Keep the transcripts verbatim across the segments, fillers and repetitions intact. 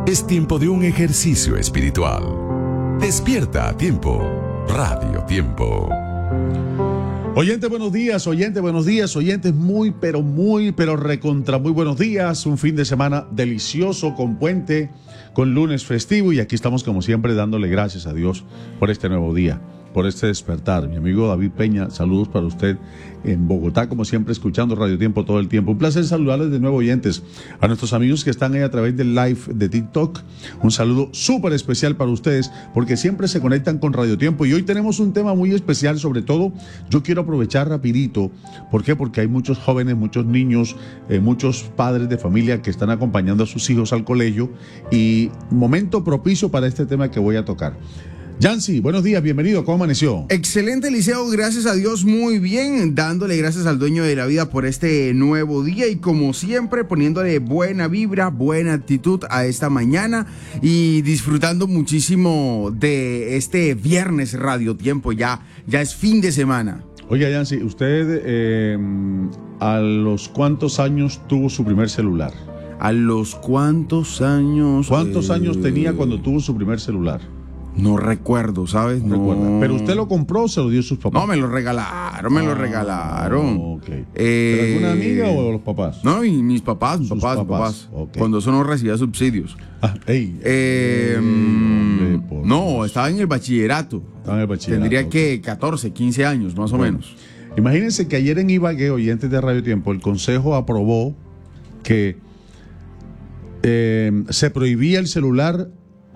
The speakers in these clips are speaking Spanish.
Es tiempo de un ejercicio espiritual. Despierta a tiempo. Radio Tiempo. Oyente, buenos días, oyente, buenos días, oyentes, muy, pero muy, pero recontra muy buenos días. Un fin de semana delicioso con puente, con lunes festivo, y aquí estamos como siempre dándole gracias a Dios por este nuevo día, por este despertar. Mi amigo David Peña, saludos para usted en Bogotá, como siempre, escuchando Radio Tiempo todo el tiempo. Un placer saludarles de nuevo, oyentes, a nuestros amigos que están ahí a través del live de TikTok. Un saludo súper especial para ustedes, porque siempre se conectan con Radio Tiempo, y hoy tenemos un tema muy especial. Sobre todo, yo quiero aprovechar rapidito. ¿Por qué? Porque hay muchos jóvenes, muchos niños, eh, muchos padres de familia que están acompañando a sus hijos al colegio, y momento propicio para este tema que voy a tocar. Yancy, buenos días, bienvenido, ¿cómo amaneció? Excelente, Eliseo, gracias a Dios, muy bien, dándole gracias al dueño de la vida por este nuevo día, y como siempre poniéndole buena vibra, buena actitud a esta mañana, y disfrutando muchísimo de este viernes Radio Tiempo. Ya, ya es fin de semana. Oiga, Yancy, ¿usted eh, a los cuántos años tuvo su primer celular? ¿A los cuántos años? ¿Cuántos eh... años tenía cuando tuvo su primer celular? No recuerdo, ¿sabes? No, no recuerda. ¿Pero usted lo compró o se lo dio a sus papás? No, me lo regalaron, me ah, lo regalaron. Okay. Eh, ¿Pero alguna amiga o los papás? No, y mis papás, mis sus papás, papás. papás. Okay. Cuando eso no recibía subsidios. Ah, ey, eh, ey, hombre, no, Dios. estaba en el bachillerato. Estaba en el bachillerato. Tendría okay. que catorce, quince años, más bueno, o menos. Imagínense que ayer en Ibagué, oyentes de Radio Tiempo, el Consejo aprobó que eh, se prohibía el celular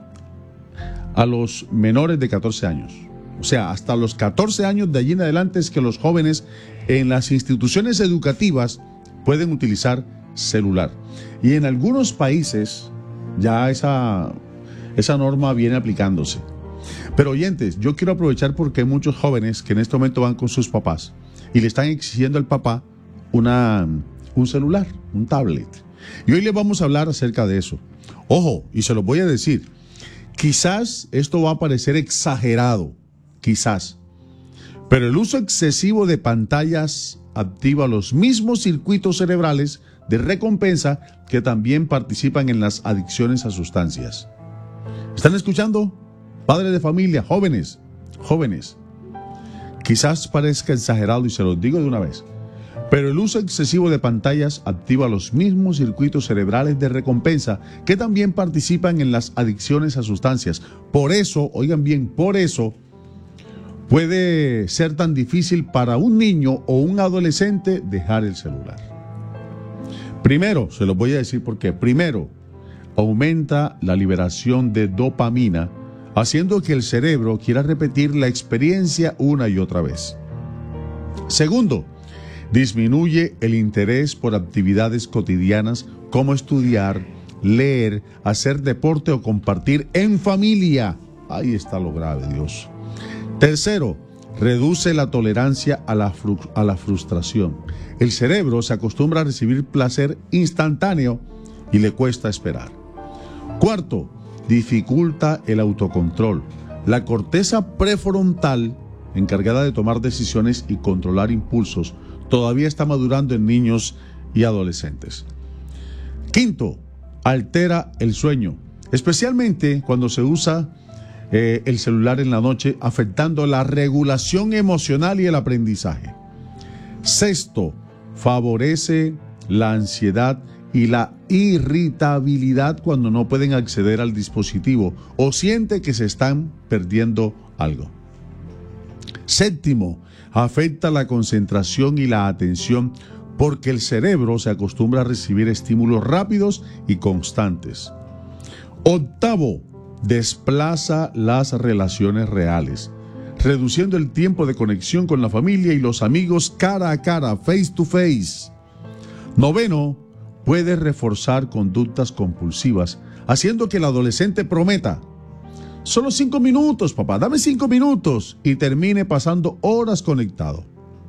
a los menores de catorce años. O sea, hasta los catorce años de allí en adelante es que los jóvenes en las instituciones educativas pueden utilizar celular. Y en algunos países ya esa, esa norma viene aplicándose. Pero, oyentes, yo quiero aprovechar porque hay muchos jóvenes que en este momento van con sus papás y le están exigiendo al papá una, un celular, un tablet. Y hoy les vamos a hablar acerca de eso. Ojo, y se los voy a decir, quizás esto va a parecer exagerado, quizás, pero el uso excesivo de pantallas activa los mismos circuitos cerebrales de recompensa que también participan en las adicciones a sustancias. ¿Están escuchando? Padres de familia, jóvenes, jóvenes, quizás parezca exagerado y se los digo de una vez, pero el uso excesivo de pantallas activa los mismos circuitos cerebrales de recompensa que también participan en las adicciones a sustancias. Por eso, oigan bien, por eso puede ser tan difícil para un niño o un adolescente dejar el celular. Primero, se los voy a decir por qué. Primero, aumenta la liberación de dopamina, haciendo que el cerebro quiera repetir la experiencia una y otra vez. Segundo, disminuye el interés por actividades cotidianas como estudiar, leer, hacer deporte o compartir en familia. Ahí está lo grave, Dios. Tercero, reduce la tolerancia a la, fru- a la frustración. El cerebro se acostumbra a recibir placer instantáneo y le cuesta esperar. Cuarto, dificulta el autocontrol. La corteza prefrontal, encargada de tomar decisiones y controlar impulsos, todavía está madurando en niños y adolescentes. Quinto, altera el sueño, especialmente cuando se usa eh, el celular en la noche, afectando la regulación emocional y el aprendizaje. Sexto, favorece la ansiedad y la irritabilidad cuando no pueden acceder al dispositivo o siente que se están perdiendo algo. Séptimo, afecta la concentración y la atención porque el cerebro se acostumbra a recibir estímulos rápidos y constantes. Octavo, desplaza las relaciones reales, reduciendo el tiempo de conexión con la familia y los amigos cara a cara, face to face. Noveno, puede reforzar conductas compulsivas, haciendo que el adolescente prometa: solo cinco minutos, papá, dame cinco minutos, y termine pasando horas conectado.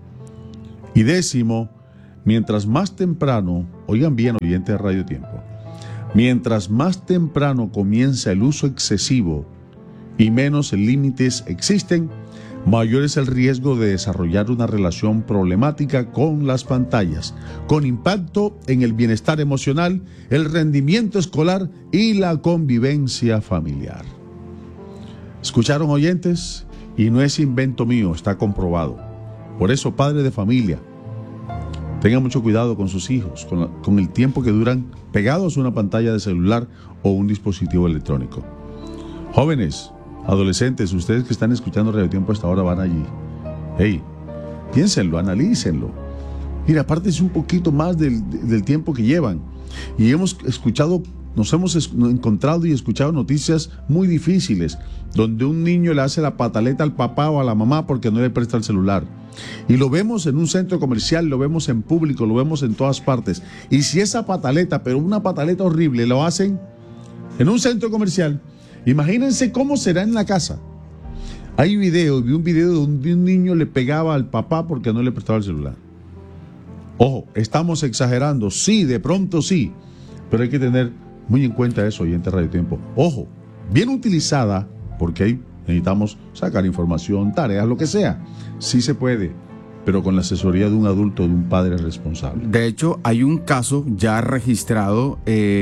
Y décimo, mientras más temprano, oigan bien, oyentes de Radio Tiempo, mientras más temprano comienza el uso excesivo y menos límites existen, mayor es el riesgo de desarrollar una relación problemática con las pantallas, con impacto en el bienestar emocional, el rendimiento escolar y la convivencia familiar. ¿Escucharon, oyentes? Y no es invento mío, está comprobado. Por eso, padre de familia, tengan mucho cuidado con sus hijos, con, la, con el tiempo que duran pegados a una pantalla de celular o un dispositivo electrónico. Jóvenes, adolescentes, ustedes que están escuchando Radio Tiempo hasta ahora van allí. Hey, piénsenlo, analícenlo. Mira, apártense un poquito más del, del tiempo que llevan. Y hemos escuchado, nos hemos es, encontrado y escuchado noticias muy difíciles, donde un niño le hace la pataleta al papá o a la mamá porque no le presta el celular. Y lo vemos en un centro comercial, lo vemos en público, lo vemos en todas partes. Y si esa pataleta, pero una pataleta horrible, lo hacen en un centro comercial, imagínense cómo será en la casa. Hay video, vi un video donde un niño le pegaba al papá porque no le prestaba el celular. Ojo, estamos exagerando, sí, de pronto sí, pero hay que tener muy en cuenta eso, oyente Radio Tiempo. Ojo, bien utilizada, porque ahí necesitamos sacar información, tareas, lo que sea. Sí se puede, pero con la asesoría de un adulto, de un padre responsable. De hecho, hay un caso ya registrado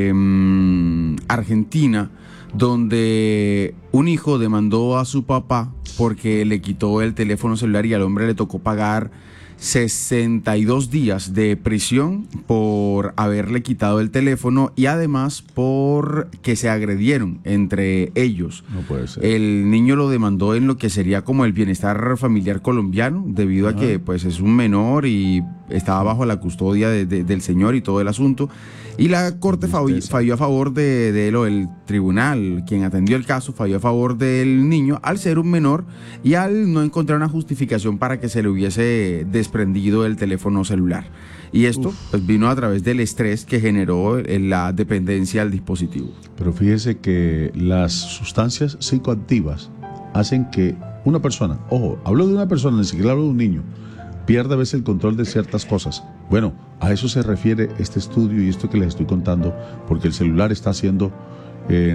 en Argentina, donde un hijo demandó a su papá porque le quitó el teléfono celular y al hombre le tocó pagar sesenta y dos días de prisión por haberle quitado el teléfono y además por que se agredieron entre ellos. No puede ser. El niño lo demandó en lo que sería como el bienestar familiar colombiano, debido a que pues es un menor y estaba bajo la custodia de, de, del señor y todo el asunto. Y la corte falló, falló a favor de, de lo, el tribunal, quien atendió el caso, falló a favor del niño al ser un menor y al no encontrar una justificación para que se le hubiese desprendido el teléfono celular. Y esto pues, vino a través del estrés que generó la dependencia al dispositivo. Pero fíjese que las sustancias psicoactivas hacen que una persona, ojo, hablo de una persona, ni siquiera hablo de un niño, pierde a veces el control de ciertas cosas. Bueno, a eso se refiere este estudio y esto que les estoy contando, porque el celular está haciendo eh,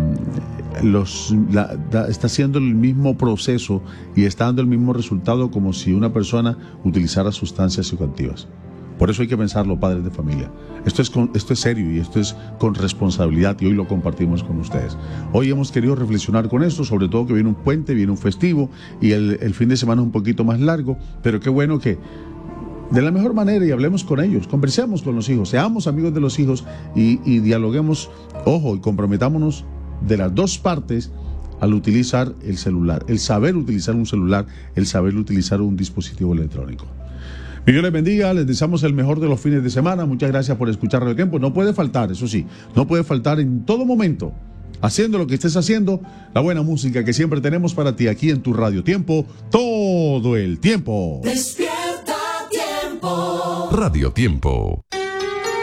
los, la, da, está haciendo el mismo proceso y está dando el mismo resultado como si una persona utilizara sustancias psicoactivas. Por eso hay que pensarlo, padres de familia. Esto es, con, esto es serio y esto es con responsabilidad y hoy lo compartimos con ustedes. Hoy hemos querido reflexionar con esto, sobre todo que viene un puente, viene un festivo y el, el fin de semana es un poquito más largo, pero qué bueno que de la mejor manera y hablemos con ellos, conversemos con los hijos, seamos amigos de los hijos y, y dialoguemos, ojo, y comprometámonos de las dos partes al utilizar el celular, el saber utilizar un celular, el saber utilizar un dispositivo electrónico. Que Dios les bendiga, les deseamos el mejor de los fines de semana. Muchas gracias por escuchar Radio Tiempo. No puede faltar, eso sí, no puede faltar en todo momento, haciendo lo que estés haciendo, la buena música que siempre tenemos para ti aquí en tu Radio Tiempo, todo el tiempo. Despierta Tiempo. Radio Tiempo.